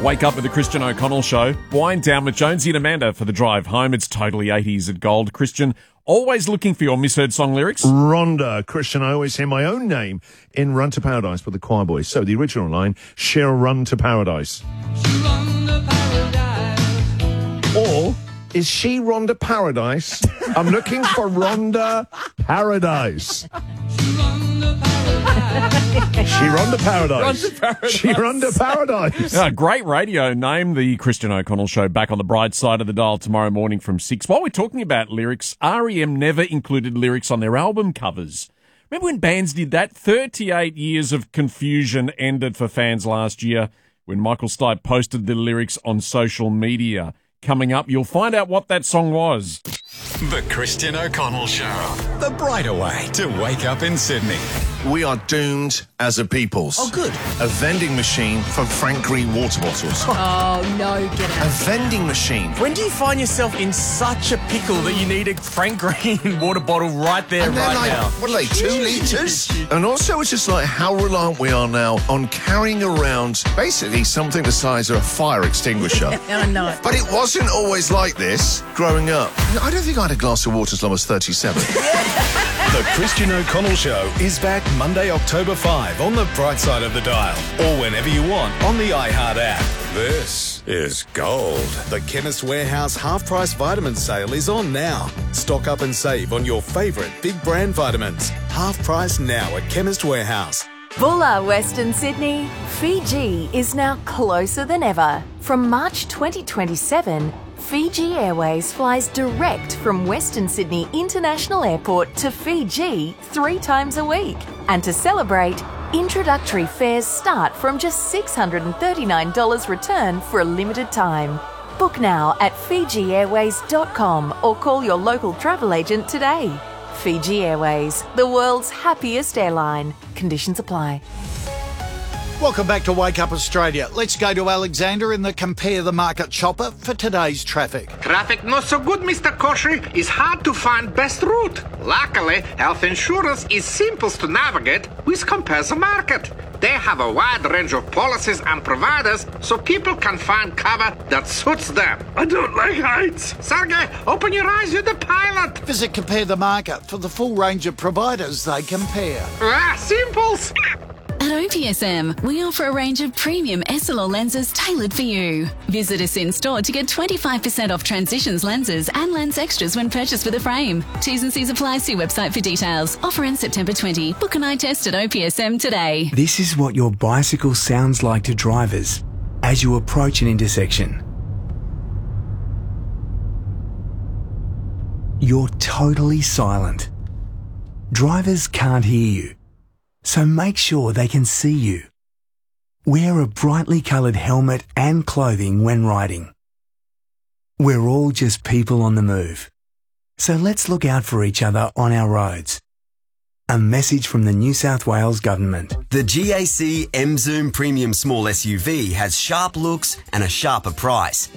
Wake up with the Christian O'Connell Show. Wind down with Jonesy and Amanda for the drive home. It's totally 80s at Gold. Christian, always looking for your misheard song lyrics. Rhonda. Christian, I always hear my own name in Run to Paradise with the Choir Boys. So the original line, she'll run to paradise. Run to paradise. Or, is she Rhonda Paradise? I'm looking for Rhonda Paradise. She run to paradise. She run to paradise. Great radio name, the Christian O'Connell Show, back on the bright side of the dial tomorrow morning from 6. While we're talking about lyrics, R.E.M. never included lyrics on their album covers. Remember when bands did that? 38 years of confusion ended for fans last year when Michael Stipe posted the lyrics on social media. Coming up, you'll find out what that song was. The Christian O'Connell Show. The brighter way to wake up in Sydney. We are doomed as a peoples. Oh, good. A vending machine for Frank Green water bottles. Oh, no, get A out. vending machine. When do you find yourself in such a pickle that you need a Frank Green water bottle right there, And they're right like, now? what are they, 2 litres? And also it's just like how reliant we are now on carrying around basically something the size of a fire extinguisher. Oh, no. But it wasn't always like this growing up. I don't think I had a glass of water until I was 37. The Christian O'Connell Show is back Monday, October 5 on the bright side of the dial or whenever you want on the iHeart app. This is Gold. The Chemist Warehouse half-price vitamin sale is on now. Stock up and save on your favourite big brand vitamins. Half price now at Chemist Warehouse. Bulla, Western Sydney. Fiji is now closer than ever. From March 2027, Fiji Airways flies direct from Western Sydney International Airport to Fiji 3 times a week. And to celebrate, introductory fares start from just $639 return for a limited time. Book now at FijiAirways.com or call your local travel agent today. Fiji Airways, the world's happiest airline. Conditions apply. Welcome back to Wake Up Australia. Let's go to Alexander in the Compare the Market chopper for today's traffic. Traffic not so good, Mr. Koshy. It's hard to find best route. Luckily, health insurance is simple to navigate with Compare the Market. They have a wide range of policies and providers so people can find cover that suits them. I don't like heights. Sergey, open your eyes, you're the pilot. Visit Compare the Market for the full range of providers they compare. Simples. At OPSM, we offer a range of premium SLR lenses tailored for you. Visit us in store to get 25% off Transitions lenses and lens extras when purchased with a frame. T's and C's apply. See website for details. Offer ends September 20. Book an eye test at OPSM today. This is what your bicycle sounds like to drivers as you approach an intersection. You're totally silent. Drivers can't hear you, so make sure they can see you. Wear a brightly coloured helmet and clothing when riding. We're all just people on the move, so let's look out for each other on our roads. A message from the New South Wales Government. The GAC M Zoom Premium Small SUV has sharp looks and a sharper price.